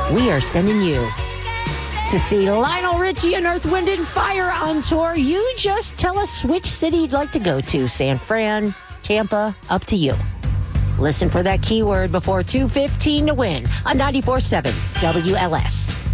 we are sending you to see Lionel Richie and Earth, Wind & Fire on tour. You just tell us which city you'd like to go to. San Fran, Tampa, up to you. Listen for that keyword before 2:15 to win on 94.7 WLS.